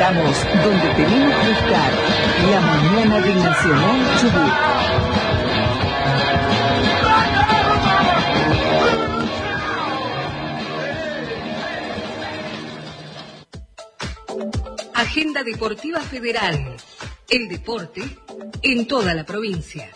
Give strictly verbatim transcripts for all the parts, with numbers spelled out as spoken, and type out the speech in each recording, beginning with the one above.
Estamos donde tenemos que estar. La mañana de Nacional Chubut. Agenda Deportiva Federal. El deporte en toda la provincia.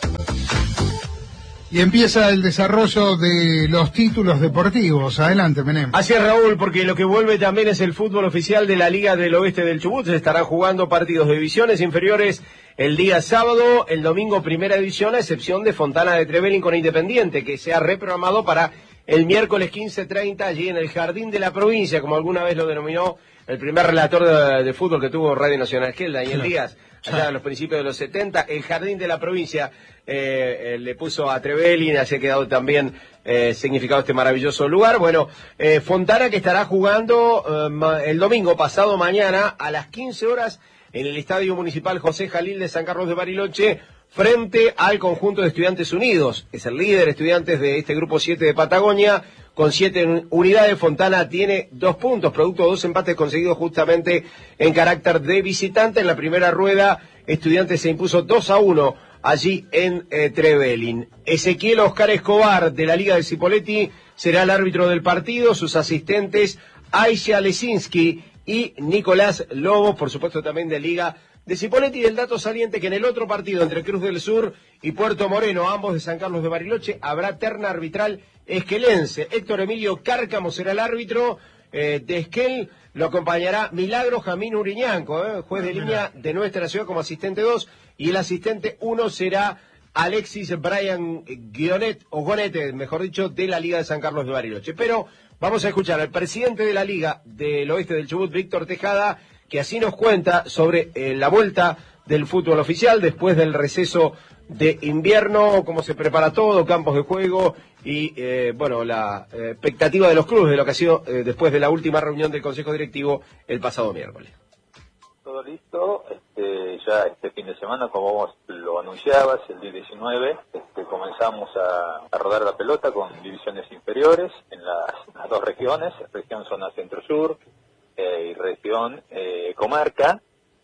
Y empieza el desarrollo de los títulos deportivos. Adelante, Menem. Así es, Raúl, porque lo que vuelve también es el fútbol oficial de la Liga del Oeste del Chubut. Se estarán jugando partidos de divisiones inferiores el día sábado, el domingo primera división, a excepción de Fontana de Trevelin con Independiente, que se ha reprogramado para el miércoles quince treinta allí en el Jardín de la Provincia, como alguna vez lo denominó el primer relator de, de fútbol que tuvo Radio Nacional, que es Daniel Díaz, allá en los principios de los setenta, el Jardín de la Provincia. Eh, eh, le puso a Trevelin, así ha quedado también eh, significado este maravilloso lugar. Bueno, eh, Fontana que estará jugando eh, el domingo pasado mañana a las quince horas en el Estadio Municipal José Jalil de San Carlos de Bariloche, frente al conjunto de Estudiantes Unidos. Es el líder Estudiantes de este grupo siete de Patagonia, con siete unidades. Fontana tiene dos puntos, producto de dos empates conseguidos justamente en carácter de visitante. En la primera rueda, Estudiantes se impuso dos a uno allí en eh, Trevelin. Ezequiel Oscar Escobar, de la Liga de Cipolletti, será el árbitro del partido. Sus asistentes, Aisha Lesinski y Nicolás Lobos, por supuesto también de Liga de Cipolletti. Y el dato saliente que en el otro partido entre Cruz del Sur y Puerto Moreno, ambos de San Carlos de Bariloche, habrá terna arbitral esquelense. Héctor Emilio Cárcamo será el árbitro. Eh, de Esquel lo acompañará Milagro Jamín Uriñanco, eh, juez de línea de nuestra ciudad como asistente dos, y el asistente uno será Alexis Brian Guionet, o Gonete, mejor dicho, de la Liga de San Carlos de Bariloche. Pero vamos a escuchar al presidente de la Liga del Oeste del Chubut, Víctor Tejada, que así nos cuenta sobre eh, la vuelta del fútbol oficial después del receso de invierno, cómo se prepara todo, campos de juego y, eh, bueno, la eh, expectativa de los clubes de lo que ha sido eh, después de la última reunión del Consejo Directivo el pasado miércoles. Todo listo, este, ya este fin de semana, como vos lo anunciabas, el día diecinueve, este, comenzamos a, a rodar la pelota con divisiones inferiores en las, las dos regiones, región zona centro-sur eh, y región eh, comarca,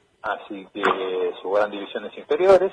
así que se jugarán divisiones inferiores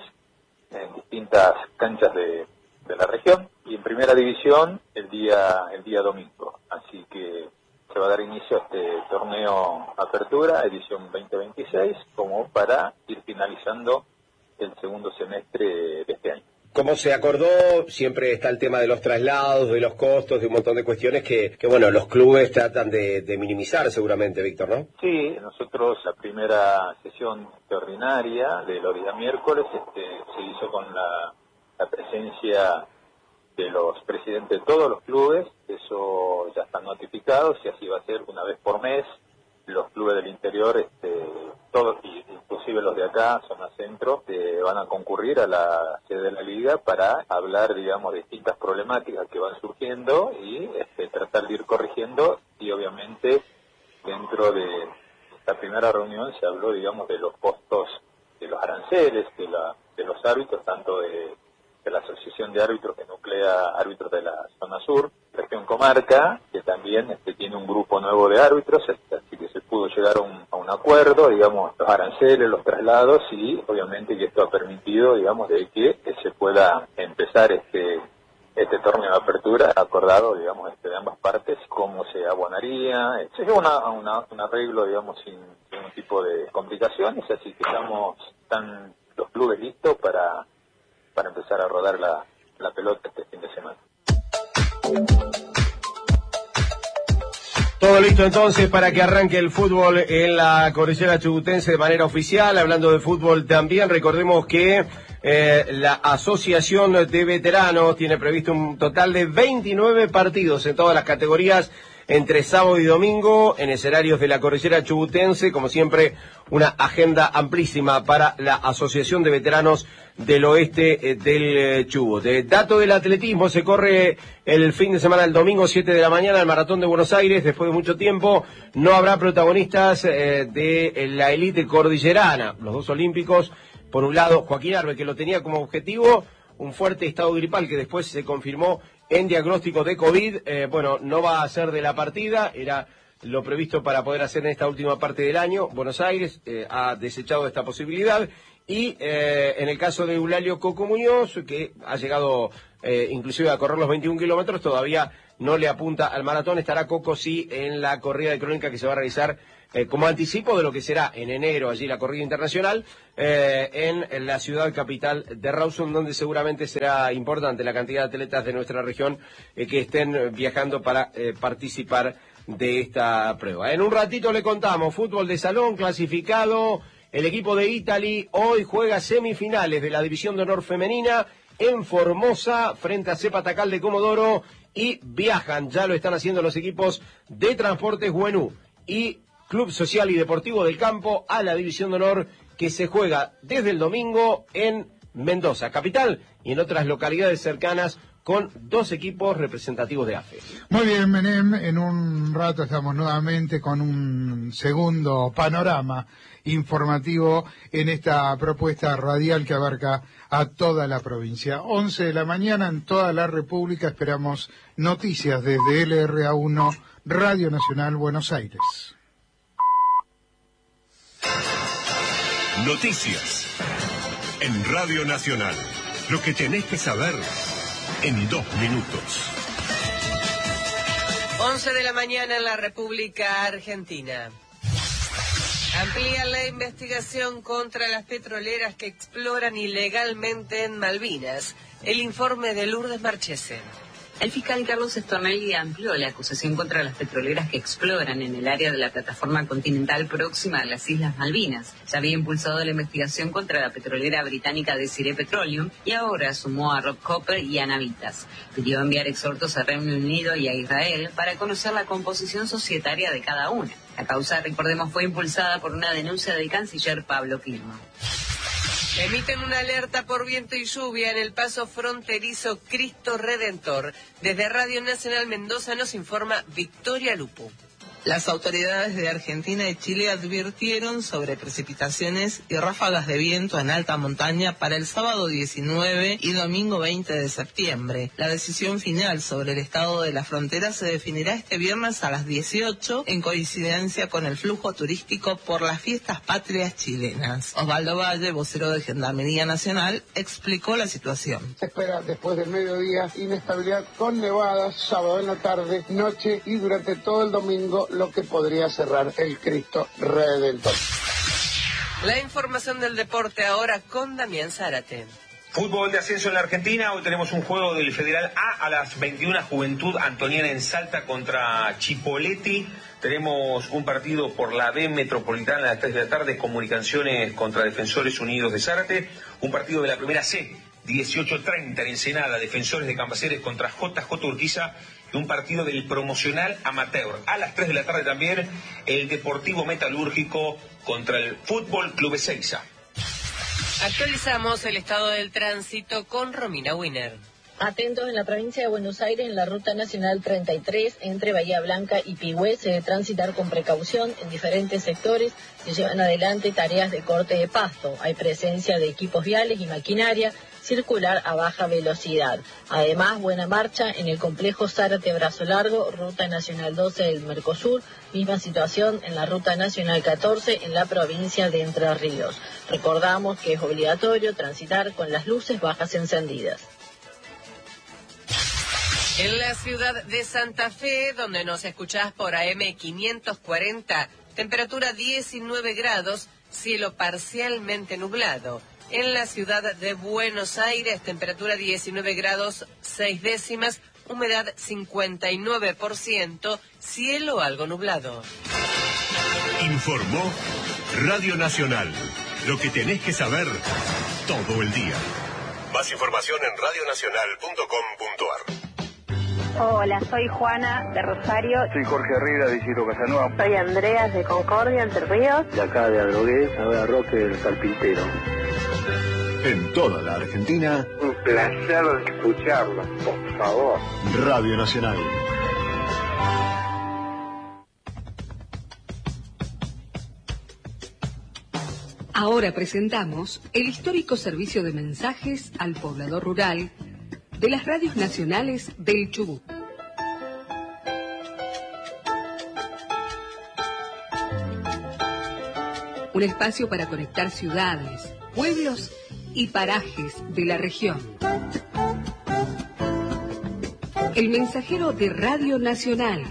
en distintas canchas de, de la región, y en primera división el día el día domingo, así que se va a dar inicio a este torneo Apertura, edición veinte veintiséis, como para ir finalizando el segundo semestre de este año. Como se acordó, siempre está el tema de los traslados, de los costos, de un montón de cuestiones que, que bueno, los clubes tratan de, de minimizar seguramente, Víctor, ¿no? Sí, nosotros la primera sesión ordinaria de los días miércoles este, se hizo con la, la presencia de los presidentes de todos los clubes. Eso ya están notificados y así va a ser una vez por mes. Los clubes del interior, este, todos, inclusive los de acá, zona centro, eh, van a concurrir a la sede de la liga para hablar, digamos, de distintas problemáticas que van surgiendo y este, tratar de ir corrigiendo. Y obviamente dentro de la primera reunión se habló, digamos, de los costos de los aranceles, de, la, de los árbitros, tanto de, de la Asociación de Árbitros que nuclea árbitros de la zona sur, región comarca, que también este, tiene un grupo nuevo de árbitros, así que se pudo llegar a un, a un acuerdo, digamos, los aranceles, los traslados, y obviamente que esto ha permitido, digamos, de que, que se pueda empezar este este torneo de apertura acordado, digamos, este, de ambas partes, cómo se abonaría. Se llegó a una, un arreglo, digamos, sin ningún tipo de complicaciones, así que estamos, están los clubes listos para, para empezar a rodar la, la pelota este fin de semana. Todo listo entonces para que arranque el fútbol en la cordillera chubutense de manera oficial. Hablando de fútbol también, recordemos que eh, la Asociación de Veteranos tiene previsto un total de veintinueve partidos en todas las categorías entre sábado y domingo en escenarios de la cordillera chubutense. Como siempre, una agenda amplísima para la Asociación de Veteranos del Oeste eh, del eh, Chubut. De dato del atletismo, se corre el fin de semana, el domingo siete de la mañana, el Maratón de Buenos Aires. Después de mucho tiempo no habrá protagonistas eh, de la élite cordillerana. Los dos olímpicos, por un lado Joaquín Arbe, que lo tenía como objetivo, un fuerte estado gripal que después se confirmó en diagnóstico de COVID, eh, bueno, no va a ser de la partida. Era lo previsto para poder hacer en esta última parte del año. Buenos Aires eh, ha desechado esta posibilidad. Y eh, en el caso de Eulalio Coco Muñoz, que ha llegado eh, inclusive a correr los veintiún kilómetros, todavía no le apunta al maratón. Estará Coco sí en la corrida de Crónica que se va a realizar eh, como anticipo de lo que será en enero allí la corrida internacional eh, en, en la ciudad capital de Rawson, donde seguramente será importante la cantidad de atletas de nuestra región eh, que estén viajando para eh, participar de esta prueba. En un ratito le contamos, fútbol de salón clasificado. El equipo de Italy hoy juega semifinales de la División de Honor Femenina en Formosa frente a Cepa Tacal de Comodoro y viajan, ya lo están haciendo los equipos de Transportes Buenú y Club Social y Deportivo del Campo a la División de Honor que se juega desde el domingo en Mendoza, capital, y en otras localidades cercanas con dos equipos representativos de A F E. Muy bien, Menem, en un rato estamos nuevamente con un segundo panorama informativo en esta propuesta radial que abarca a toda la provincia. once de la mañana en toda la República, esperamos noticias desde L R A uno, Radio Nacional Buenos Aires. Noticias en Radio Nacional. Lo que tenés que saber en dos minutos. once de la mañana en la República Argentina. Amplían la investigación contra las petroleras que exploran ilegalmente en Malvinas. El informe de Lourdes Marchese. El fiscal Carlos Stornelli amplió la acusación contra las petroleras que exploran en el área de la plataforma continental próxima a las Islas Malvinas. Ya había impulsado la investigación contra la petrolera británica Desiree Petroleum y ahora sumó a Rob Copper y a Navitas. Pidió enviar exhortos a Reino Unido y a Israel para conocer la composición societaria de cada una. La causa, recordemos, fue impulsada por una denuncia del canciller Pablo Firmo. Emiten una alerta por viento y lluvia en el paso fronterizo Cristo Redentor. Desde Radio Nacional Mendoza nos informa Victoria Lupo. Las autoridades de Argentina y Chile advirtieron sobre precipitaciones y ráfagas de viento en alta montaña para el sábado diecinueve y domingo veinte de septiembre. La decisión final sobre el estado de la frontera se definirá este viernes a las dieciocho en coincidencia con el flujo turístico por las fiestas patrias chilenas. Osvaldo Valle, vocero de Gendarmería Nacional, explicó la situación. Se espera después del mediodía inestabilidad con nevadas, sábado en la tarde, noche y durante todo el domingo, lo que podría cerrar el Cristo Redentor. La información del deporte ahora con Damián Zárate. Fútbol de ascenso en la Argentina, hoy tenemos un juego del Federal A a las veintiuna, Juventud Antoniana en Salta contra Chipoleti. Tenemos un partido por la B Metropolitana a las tres de la tarde, Comunicaciones contra Defensores Unidos de Zárate. Un partido de la Primera C, dieciocho treinta en Ensenada, Defensores de Cambaceres contra J J Urquiza. Y un partido del promocional amateur. A las tres de la tarde también, el Deportivo Metalúrgico contra el Fútbol Club Ezeiza. Actualizamos el estado del tránsito con Romina Wiener. Atentos, en la provincia de Buenos Aires, en la Ruta Nacional treinta y tres, entre Bahía Blanca y Pigüé, se debe transitar con precaución. En diferentes sectores se llevan adelante tareas de corte de pasto. Hay presencia de equipos viales y maquinaria, circular a baja velocidad. Además, buena marcha en el complejo Zárate Brazo Largo, Ruta Nacional doce del Mercosur, misma situación en la Ruta Nacional catorce en la provincia de Entre Ríos. Recordamos que es obligatorio transitar con las luces bajas encendidas. En la ciudad de Santa Fe, donde nos escuchás por A M quinientos cuarenta, temperatura diecinueve grados, cielo parcialmente nublado. En la ciudad de Buenos Aires, temperatura diecinueve grados, seis décimas, humedad cincuenta y nueve por ciento, cielo algo nublado. Informó Radio Nacional. Lo que tenés que saber todo el día. Más información en radio nacional punto com punto ar. Hola, soy Juana de Rosario. Soy Jorge Herrera de Isidro Casanova. Soy Andreas de Concordia, Entre Ríos. De acá de Adrogué, ahora Roque del Carpintero. En toda la Argentina. Un placer escucharlos, por favor. Radio Nacional. Ahora presentamos el histórico servicio de mensajes al poblador rural de las radios nacionales del Chubut. un espacio para conectar ciudades, pueblos y parajes de la región. El mensajero de Radio Nacional.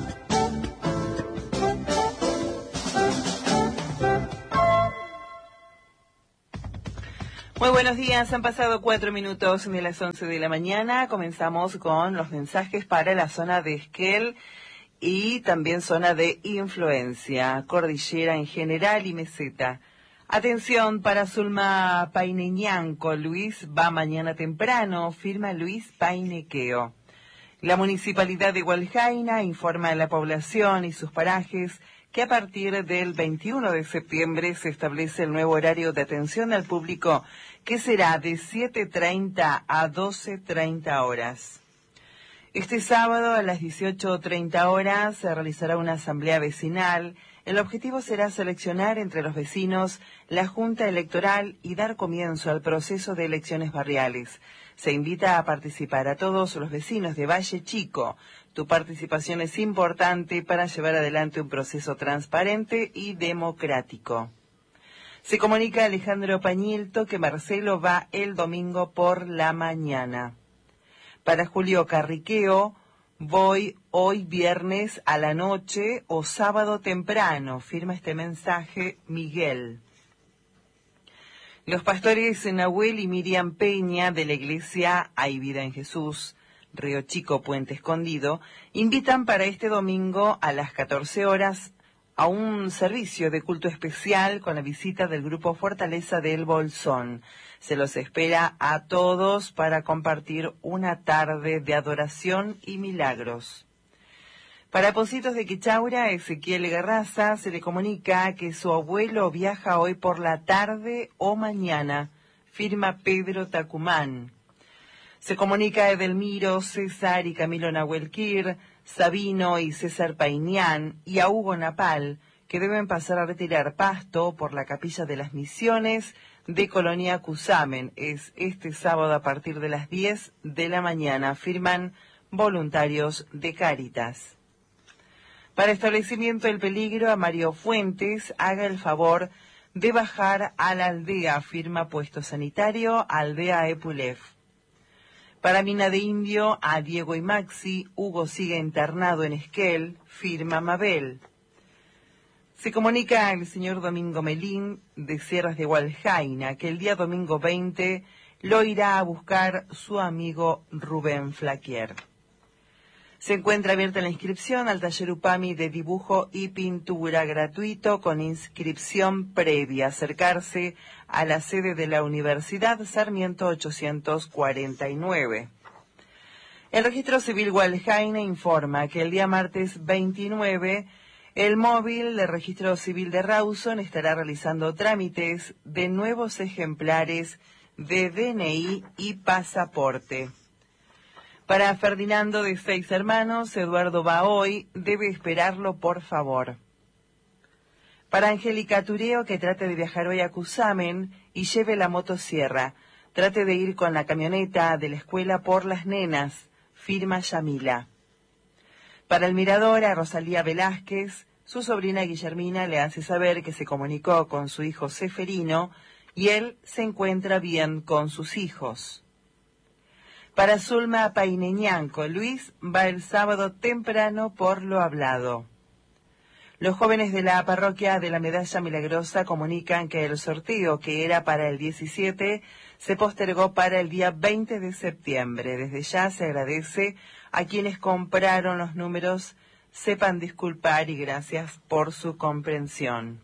Muy buenos días, han pasado cuatro minutos de las once de la mañana. Comenzamos con los mensajes para la zona de Esquel y también zona de influencia, cordillera en general y meseta. Atención para Zulma Paineñanco, Luis va mañana temprano, firma Luis Painequeo. La Municipalidad de Hualjaina informa a la población y sus parajes que a partir del veintiuno de septiembre se establece el nuevo horario de atención al público, que será de siete treinta a doce treinta horas. Este sábado a las dieciocho treinta horas se realizará una asamblea vecinal. El objetivo será seleccionar entre los vecinos la Junta Electoral y dar comienzo al proceso de elecciones barriales. Se invita a participar a todos los vecinos de Valle Chico. Tu participación es importante para llevar adelante un proceso transparente y democrático. Se comunica a Alejandro Pañilto que Marcelo va el domingo por la mañana. Para Julio Carriqueo, voy hoy viernes a la noche o sábado temprano. Firma este mensaje Miguel. Los pastores Nahuel y Miriam Peña de la iglesia Hay Vida en Jesús, Río Chico, Puente Escondido, invitan para este domingo a las catorce horas a un servicio de culto especial con la visita del grupo Fortaleza del Bolsón. Se los espera a todos para compartir una tarde de adoración y milagros. Para Pocitos de Quichaura, Ezequiel Garraza se le comunica que su abuelo viaja hoy por la tarde o mañana. Firma Pedro Tacumán. Se comunica a Edelmiro, César y Camilo Nahuelquir, Sabino y César Painián y a Hugo Napal, que deben pasar a retirar pasto por la Capilla de las Misiones de Colonia Cusamen. Es este sábado a partir de las diez de la mañana. Firman voluntarios de Cáritas. Para establecimiento del peligro, a Mario Fuentes haga el favor de bajar a la aldea. Firma Puesto Sanitario, Aldea Epulef. Para Mina de Indio, a Diego y Maxi, Hugo sigue internado en Esquel. Firma Mabel. Se comunica al señor Domingo Melín de Sierras de Hualjaina que el día domingo veinte lo irá a buscar su amigo Rubén Flaquier. Se encuentra abierta la inscripción al taller UPAMI de dibujo y pintura gratuito con inscripción previa. Acercarse a la sede de la Universidad Sarmiento ochocientos cuarenta y nueve. El Registro Civil Hualjaina informa que el día martes veintinueve el móvil del Registro Civil de Rawson estará realizando trámites de nuevos ejemplares de D N I y pasaporte. Para Ferdinando de Seis Hermanos, Eduardo va hoy, debe esperarlo por favor. Para Angélica Tureo, que trate de viajar hoy a Cusamen y lleve la motosierra. Trate de ir con la camioneta de la escuela por las nenas. Firma Yamila. Para el Mirador, a Rosalía Velázquez, su sobrina Guillermina le hace saber que se comunicó con su hijo Seferino y él se encuentra bien con sus hijos. Para Zulma Paineñanco, Luis va el sábado temprano por lo hablado. Los jóvenes de la parroquia de la Medalla Milagrosa comunican que el sorteo, que era para el diecisiete, se postergó para el día veinte de septiembre. Desde ya se agradece a quienes compraron los números. Sepan disculpar y gracias por su comprensión.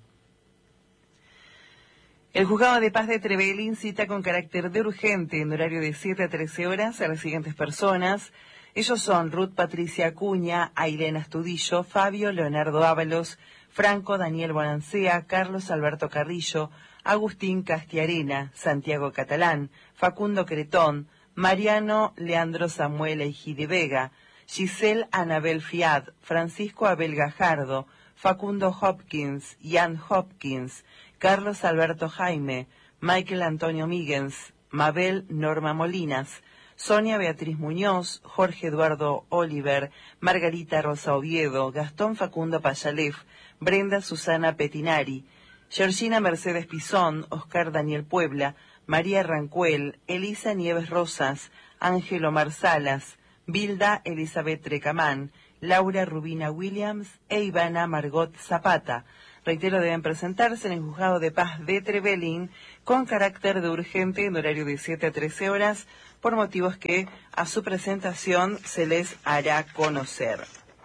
El Juzgado de Paz de Trevelin cita con carácter de urgente en horario de siete a trece horas a las siguientes personas. Ellos son Ruth Patricia Acuña, Ailena Astudillo, Fabio Leonardo Ábalos, Franco Daniel Bonancea, Carlos Alberto Carrillo, Agustín Castiarena, Santiago Catalán, Facundo Cretón, Mariano Leandro Samuel Eijide Vega, Giselle Anabel Fiat, Francisco Abel Gajardo, Facundo Hopkins, Ian Hopkins, Carlos Alberto Jaime, Michael Antonio Míguez, Mabel Norma Molinas, Sonia Beatriz Muñoz, Jorge Eduardo Oliver, Margarita Rosa Oviedo, Gastón Facundo Payalef, Brenda Susana Petinari, Georgina Mercedes Pizón, Oscar Daniel Puebla, María Rancuel, Elisa Nieves Rosas, Ángel Omar Salas, Bilda Elizabeth Trecamán, Laura Rubina Williams e Ivana Margot Zapata. Reitero, deben presentarse en el Juzgado de Paz de Trevelin con carácter de urgente en horario de siete a trece horas, por motivos que a su presentación se les hará conocer.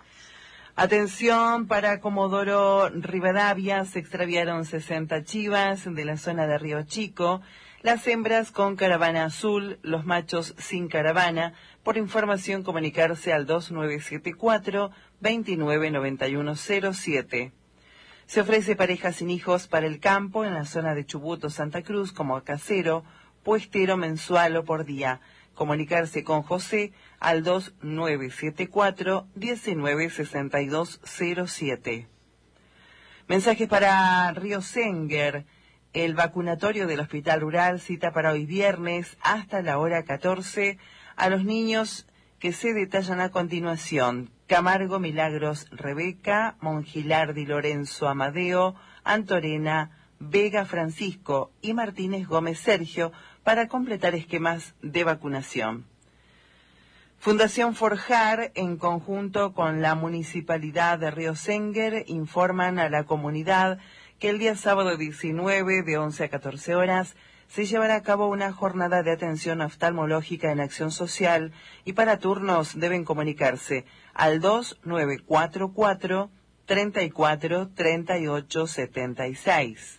Atención, para Comodoro Rivadavia se extraviaron sesenta chivas de la zona de Río Chico, las hembras con caravana azul, los machos sin caravana. Por información, comunicarse al dos nueve siete cuatro, veintinueve noventa y uno cero siete. Se ofrece pareja sin hijos para el campo en la zona de Chubut o Santa Cruz como casero, puestero mensual o por día. Comunicarse con José al dos nueve siete cuatro, diecinueve sesenta y dos cero siete. Mensajes para Río Senguer. El vacunatorio del Hospital Rural cita para hoy viernes hasta la hora catorce a los niños que se detallan a continuación: Camargo Milagros Rebeca, Mongilardi Lorenzo Amadeo, Antorena Vega Francisco y Martínez Gómez Sergio, para completar esquemas de vacunación. Fundación Forjar, en conjunto con la Municipalidad de Río Senguer, informan a la comunidad que el día sábado diecinueve, de once a catorce horas, se llevará a cabo una jornada de atención oftalmológica en acción social, y para turnos deben comunicarse al dos nueve cuatro cuatro, treinta y cuatro, treinta y ocho setenta y seis.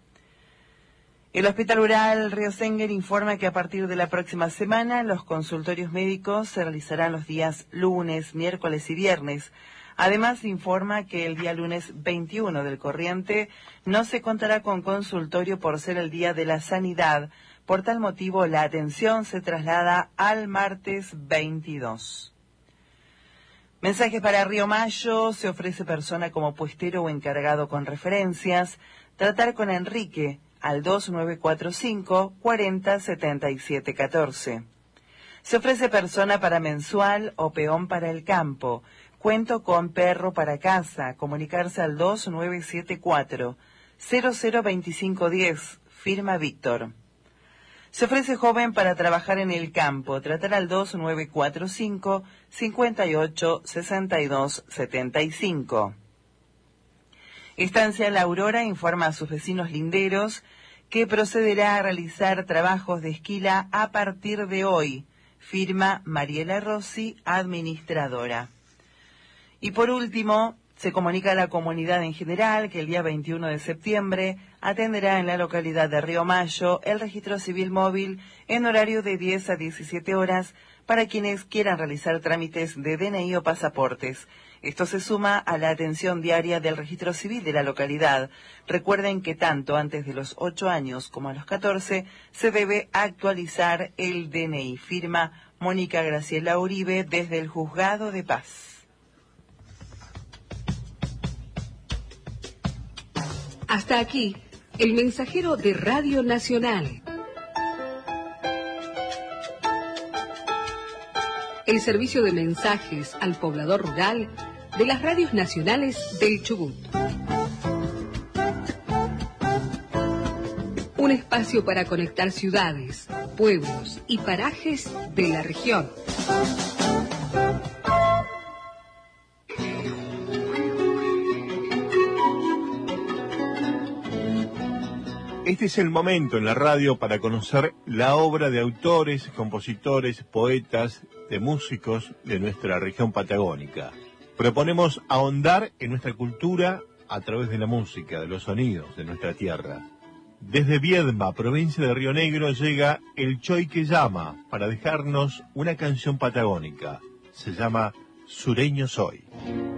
El Hospital Rural Río Senguer informa que a partir de la próxima semana los consultorios médicos se realizarán los días lunes, miércoles y viernes. Además, informa que el día lunes veintiuno del corriente no se contará con consultorio por ser el Día de la Sanidad. Por tal motivo, la atención se traslada al martes veintidós. Mensajes para Río Mayo. Se ofrece persona como puestero o encargado con referencias. Tratar con Enrique al dos nueve cuatro cinco, cuarenta, setenta y siete catorce. Se ofrece persona para mensual o peón para el campo. Cuento con perro para casa. Comunicarse al dos nueve siete cuatro, cero cero veinticinco diez. Firma Víctor. Se ofrece joven para trabajar en el campo. Tratar al dos nueve cuatro cinco, cincuenta y ocho, sesenta y dos setenta y cinco. Estancia La Aurora informa a sus vecinos linderos que procederá a realizar trabajos de esquila a partir de hoy. Firma Mariela Rossi, administradora. Y por último, se comunica a la comunidad en general que el día veintiuno de septiembre atenderá en la localidad de Río Mayo el registro civil móvil en horario de diez a diecisiete horas para quienes quieran realizar trámites de D N I o pasaportes. Esto se suma a la atención diaria del registro civil de la localidad. Recuerden que tanto antes de los ocho años como a los catorce se debe actualizar el D N I. Firma Mónica Graciela Uribe desde el Juzgado de Paz. Hasta aquí, el mensajero de Radio Nacional. El servicio de mensajes al poblador rural de las radios nacionales del Chubut. Un espacio para conectar ciudades, pueblos y parajes de la región. Este es el momento en la radio para conocer la obra de autores, compositores, poetas, de músicos de nuestra región patagónica. Proponemos ahondar en nuestra cultura a través de la música, de los sonidos de nuestra tierra. Desde Viedma, provincia de Río Negro, llega El Choy que llama para dejarnos una canción patagónica. Se llama Sureño Soy.